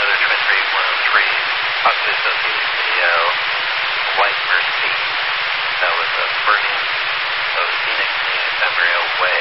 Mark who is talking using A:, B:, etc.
A: another Twin 3103, possibly associated with the white Mercedes that was burning of Phoenix News, Emery way.